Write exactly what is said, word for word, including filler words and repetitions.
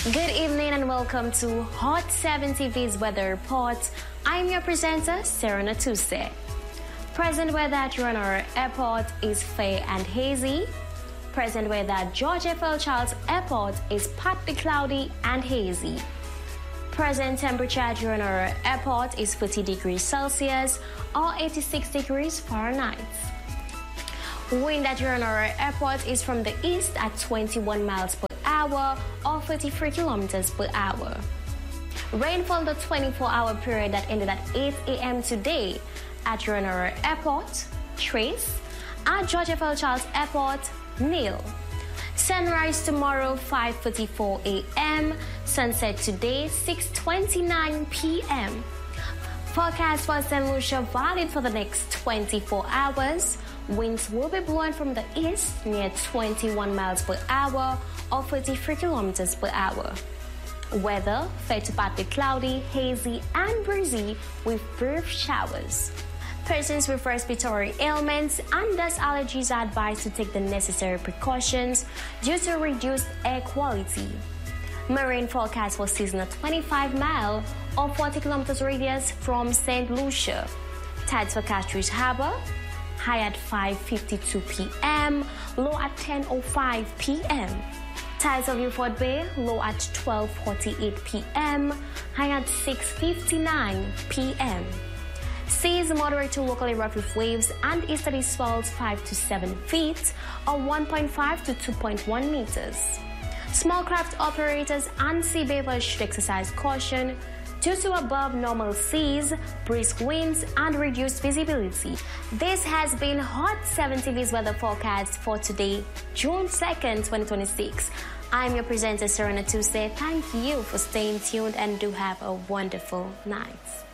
Good evening and welcome to Hot seven T V's Weather Report. I'm your presenter, Sarah Natuse. Present weather at Toronto Airport is fair and hazy. Present weather at George F L Charles Airport is partly cloudy and hazy. Present temperature at Toronto Airport is forty degrees Celsius or eighty-six degrees Fahrenheit. Wind at Toronto Airport is from the east at twenty-one miles per hour or thirty-three kilometers per hour. Rainfall the twenty-four hour period that ended at eight a m today at Toronto Airport, trace. At George F L Charles Airport, nil. Sunrise tomorrow, five forty-four a m Sunset today, six twenty-nine p m Forecast for Saint Lucia valid for the next twenty-four hours. Winds will be blowing from the east near twenty-one miles per hour or thirty-three kilometers per hour. Weather fair to partly cloudy, hazy, and breezy with brief showers. Persons with respiratory ailments and dust allergies are advised to take the necessary precautions due to reduced air quality. Marine forecast for seasonal twenty-five mile or forty kilometers radius from Saint Lucia. Tides for Castries Harbor, high at five fifty-two p m, low at ten oh five p m Tides of Newport Bay, low at twelve forty-eight p m, high at six fifty-nine p m Seas moderate to locally rough with waves and easterly swells five to seven feet or one point five to two point one meters. Small craft operators and sea bathers should exercise caution due to above normal seas, brisk winds, and reduced visibility. This has been Hot seven T V's weather forecast for today, June second, twenty twenty-six. I'm your presenter, Sarah Natuse. Thank you for staying tuned and do have a wonderful night.